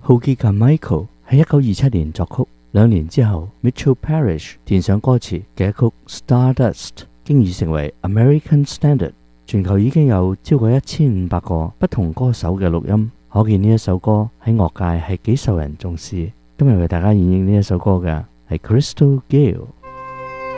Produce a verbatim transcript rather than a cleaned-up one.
浩基及 Michael 喺一九二七年作曲，兩年之後 Mitchell Parish 填上歌詞嘅曲 Stardust 經已成為 American Standard， 全球已經有超過一千五百個不同歌手嘅錄音，可見呢一首歌喺樂界係幾受人重視。今日為大家演繹呢一首歌嘅係 Crystal Gayle。